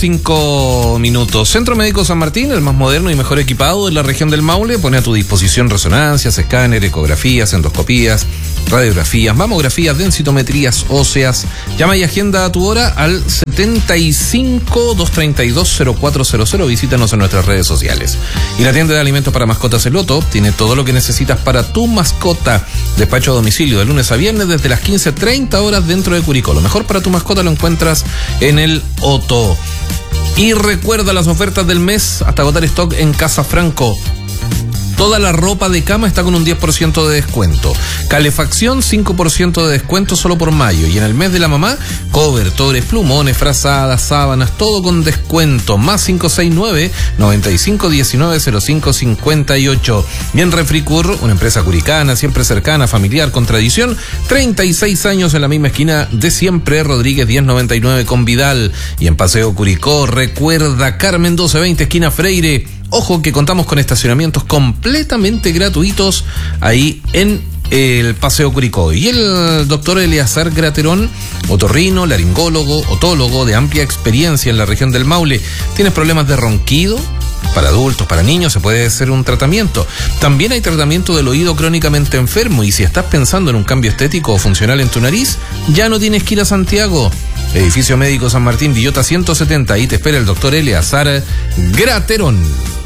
8:05. Centro Médico San Martín, el más moderno y mejor equipado de la región del Maule, pone a tu disposición resonancias, escáner, ecografías, endoscopías, radiografías, mamografías, densitometrías óseas. Llama y agenda a tu hora al 75-232-0400. Visítanos en nuestras redes sociales. Y la tienda de alimentos para mascotas El Loto tiene todo lo que necesitas para tu mascota. Despacho a domicilio de lunes a viernes desde las 15:30 horas dentro de Curicó. Lo mejor para tu mascota lo encuentras en el Otto. Y recuerda las ofertas del mes hasta agotar stock en Casa Franco. Toda la ropa de cama está con un 10% de descuento. Calefacción, 5% de descuento solo por mayo. Y en el mes de la mamá, cobertores, plumones, frazadas, sábanas, todo con descuento. Más 569-9519-0558. Y en Refricur, una empresa curicana, siempre cercana, familiar, con tradición. 36 años en la misma esquina de siempre. Rodríguez 1099 con Vidal. Y en Paseo Curicó, recuerda Carmen 1220, esquina Freire. Ojo que contamos con estacionamientos completamente gratuitos ahí en el Paseo Curicó. Y el doctor Eleazar Graterón, otorrino, laringólogo, otólogo de amplia experiencia en la región del Maule. ¿Tienes problemas de ronquido? Para adultos, para niños se puede hacer un tratamiento. También hay tratamiento del oído crónicamente enfermo. Y si estás pensando en un cambio estético o funcional en tu nariz, ya no tienes que ir a Santiago. Edificio Médico San Martín, Villota 170. Ahí te espera el doctor Eleazar Graterón.